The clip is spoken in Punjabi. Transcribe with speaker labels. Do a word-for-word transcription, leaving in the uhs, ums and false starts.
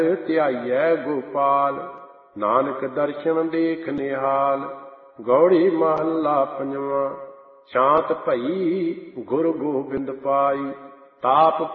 Speaker 1: ਧਿਆਈਐ ਗੋਪਾਲ, ਨਾਨਕ ਦਰਸ਼ਨ ਦੇਖ ਨਿਹਾਲ। ਗੌੜੀ ਮਹੱਲਾ ਪੰਜਵਾਂ। ਸ਼ਾਂਤ ਭਈ ਗੁਰ ਗੋਬਿੰਦ ਪਾਈ, ਤਾਪ